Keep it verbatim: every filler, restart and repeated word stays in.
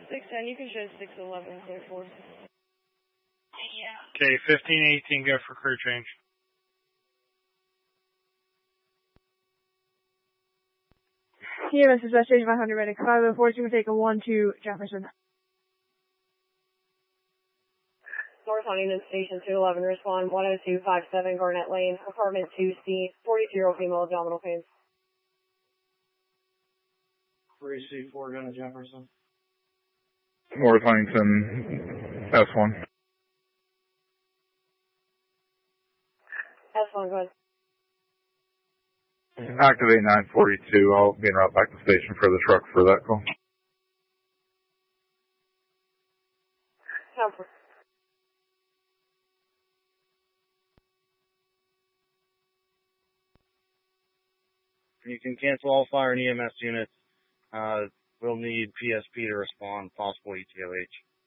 six ten, you can show six eleven, clear four. Yeah. Okay, fifteen eighteen, go for crew change. E M S is West Station five hundred, medic five oh four, you can take a one to Jefferson. North Huntington Station two eleven, respond one oh two five seven Garnett Lane, apartment two C, forty-two-year-old female, abdominal pain. three C four, going to Jefferson. North Huntington, S one. S one, go ahead. Activate nine forty-two. I'll be en route back to the station for the truck for that call. Comfort. You can cancel all fire and E M S units. Uh, we'll need P S P to respond, possible E T O H.